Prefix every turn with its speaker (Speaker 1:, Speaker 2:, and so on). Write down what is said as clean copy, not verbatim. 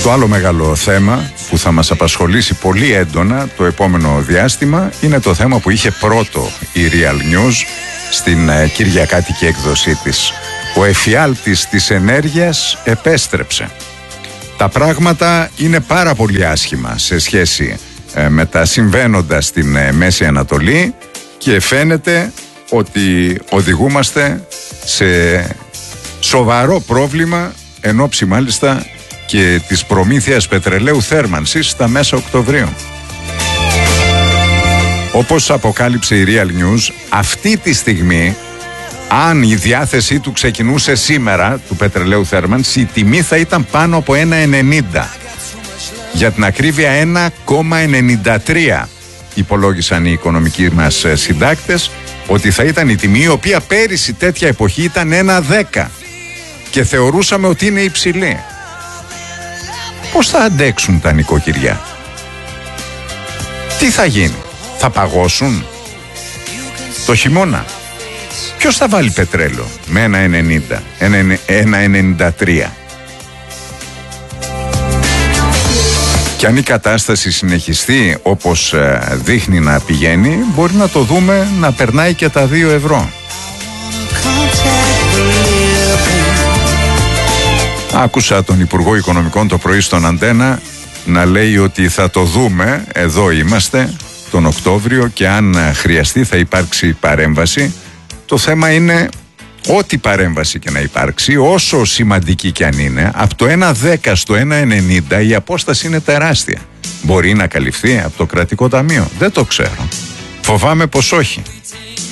Speaker 1: Το άλλο μεγάλο θέμα που θα μας απασχολήσει πολύ έντονα το επόμενο διάστημα είναι το θέμα που είχε πρώτο η Real News στην κυριακάτικη έκδοσή της. Ο εφιάλτης της ενέργειας επέστρεψε. Τα πράγματα είναι πάρα πολύ άσχημα σε σχέση με τα συμβαίνοντα στην Μέση Ανατολή και φαίνεται ότι οδηγούμαστε σε σοβαρό πρόβλημα εν ώψη μάλιστα και της προμήθειας πετρελαίου θέρμανσης στα μέσα Οκτωβρίου. Όπως αποκάλυψε η Real News, αυτή τη στιγμή, αν η διάθεσή του ξεκινούσε σήμερα του πετρελαίου θέρμανσης, η τιμή θα ήταν πάνω από 1,90. Για την ακρίβεια 1,93 υπολόγισαν οι οικονομικοί μας συντάκτες ότι θα ήταν η τιμή, η οποία πέρυσι τέτοια εποχή ήταν 1,10 και θεωρούσαμε ότι είναι υψηλή. Πώς θα αντέξουν τα νοικοκυριά? Τι θα γίνει? Θα παγώσουν το χειμώνα? Ποιος θα βάλει πετρέλαιο με 1,90, 1,93? Και αν η κατάσταση συνεχιστεί όπως δείχνει να πηγαίνει, μπορεί να το δούμε να περνάει και τα 2 ευρώ. Άκουσα τον Υπουργό Οικονομικών το πρωί στον Αντένα να λέει ότι θα το δούμε, εδώ είμαστε, τον Οκτώβριο, και αν χρειαστεί θα υπάρξει παρέμβαση. Το θέμα είναι ό,τι παρέμβαση και να υπάρξει, όσο σημαντική και αν είναι, από το 1,10 στο 1,90 η απόσταση είναι τεράστια. Μπορεί να καλυφθεί από το κρατικό ταμείο? Δεν το ξέρω. Φοβάμαι πως όχι.